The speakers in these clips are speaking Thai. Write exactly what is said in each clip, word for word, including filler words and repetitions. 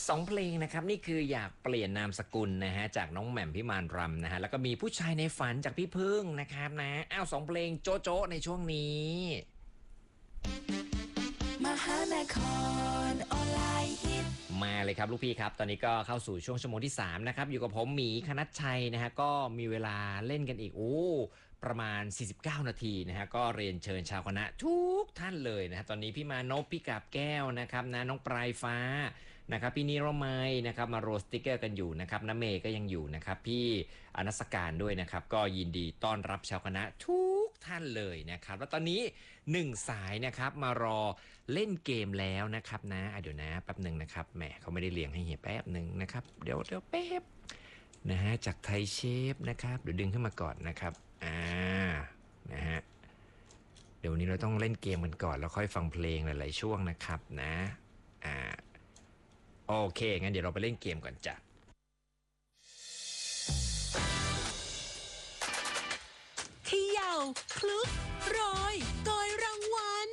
สองเพลงนะครับนี่คืออยากเปลี่ยนนามสกุลนะฮะจากน้องแหม่มพิมานรำนะฮะแล้วก็มีผู้ชายในฝันจากพี่พึ่งนะครับนะอ้าวสองเพลงโจ๊ะโจ๊ะในช่วงนี้มหานครออนไลน์ฮิตมาเลยครับลูกพี่ครับตอนนี้ก็เข้าสู่ช่วงชั่วโมงที่สามนะครับอยู่กับผมหมีคณัชชัยนะฮะก็มีเวลาเล่นกันอีกโอ้ประมาณสี่สิบเก้านาทีนะฮะก็เรียนเชิญชาวคณะทุกท่านเลยนะฮะตอนนี้พี่มานพพี่กาบแก้วนะครับนะน้องปลายฟ้านะครับพี่นิรมัยนะครับมาโรสติกเกอร์กันอยู่นะครับน้าเมย์ก็ยังอยู่นะครับพี่อนัสการด้วยนะครับก็ยินดีต้อนรับชาวคณะทุกท่านเลยนะครับแล้วตอนนี้หนึ่งสายนะครับมารอเล่นเกมแล้วนะครับนะเดี๋ยวนะแป๊บหนึ่งนะครับแหมเขาไม่ได้เรียงให้เฮียแป๊บหนึ่งนะครับเดี๋ยวเดี๋ยวแป๊บนะฮะจากไทยเชฟนะครับเดี๋ยวดึงขึ้นมาก่อนนะครับอ่านะฮะเดี๋ยววันนี้เราต้องเล่นเกมกันก่อนแล้วค่อยฟังเพลงหลายๆช่วงนะครับนะอ่าโอเคงั้นเดี๋ยวเราไปเล่นเกมก่อนจ้ะเขย่าคลุกโรยโกยรางวัล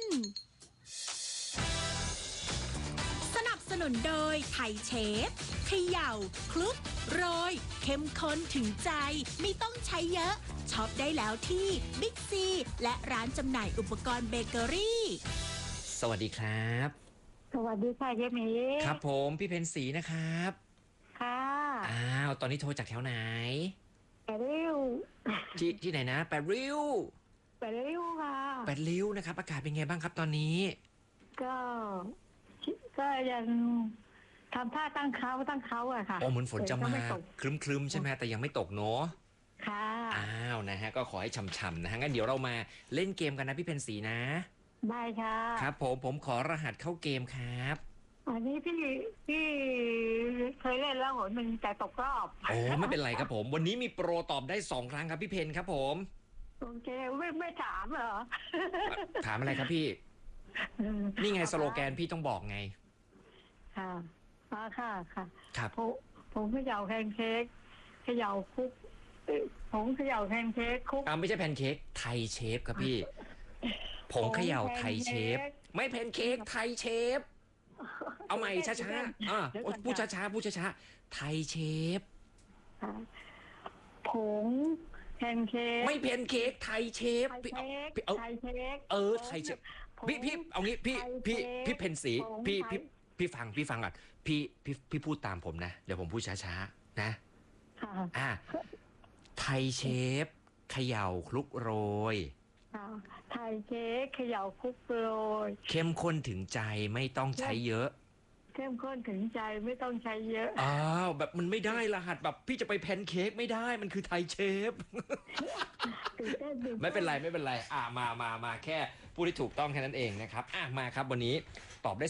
สนับสนุนโดยไทยเชฟเขย่าคลุกโรยเข้มข้นถึงใจไม่ต้องใช้เยอะช็อปได้แล้วที่บิ๊กซีและร้านจำหน่ายอุปกรณ์เบเกอรี่สวัสดีครับสวัสดีค่ะเจ๊หมีครับผมพี่เพนสีนะครับค่ะอ้าวตอนนี้โทรจากแถวไหนแปดริ้วที่ที่ไหนนะแปดริ้วแปดริ้วค่ะแปดริ้วนะครับอากาศเป็นไงบ้างครับตอนนี้ก็ก็ยังทำท่าตั้งเขาตั้งเขาอะค่ะโอ้เหมือนฝนจะมาแต่ก็ไตกคลึ้มๆใช่ไหมแต่ยังไม่ตกเนาะค่ะอ้าวนะฮะก็ขอให้ช่ำๆนะฮะงั้นเดี๋ยวเรามาเล่นเกมกันนะพี่เพนสีนะได้ค่ะครับผมผมขอรหัสเข้าเกมครับอันนี้พี่พี่เคยเล่นแล้วหนหนึ่งแต่ตกรอบโอ้ไม่เป็นไรครับผมวันนี้มีโปรตอบได้สองครั้งครับพี่เพนครับผมโอเคไม่ไม่ถามเหรอถามอะไรครับพี่นี่ไงสโลแกนพี่ต้องบอกไงค่ะมาค่ะค่ะครับผมผมเขย่าแพนเค้กเขย่าคุกเอ้ยผมเขย่าแพนเค้กคุกอ่าไม่ใช่แพนเค้กไทยเชฟครับพี่ผงเขย่าไทยเชฟไม่แพนเค้กไทยเชฟเอาใหม่ช้าๆอ่าพูดช้าๆพูดช้าๆไทยเชฟค่ะผงแพนเค้กไม่แพนเค้กไทยเชฟไทยพี่เค้กพี่เอาไทยเค้กเออไทยเชฟผงพี่พี่เอางี้พี่ไทยพี่ค้กพี่เพนสีผงพี่ไทพี่ยพี่ฟังพี่ฟังก่อนพี่พี่พี่พูดตามผมนะเดี๋ยวผมพูดช้าๆนะค่ะอ่าไทยเชฟเขย่าคลุกโรยค่ะไทยเค้กเขย่าคลุกโรยเข้มข้นถึงใจไม่ต้องใช้เยอะเข้มข้นถึงใจไม่ต้องใช้เยอะอ้าวแบบมันไม่ได้รหัสแบบพี่จะไปแพนเค้กไม่ได้มันคือไทยเชฟตื่นเต้นตื่นต้นไม่เป็นไรไม่เป็นไรอ่ามามามาแค่พูดที่ถูกต้องแค่นั้นเองนะครับอ่ะมาครับวันนี้ตอบได้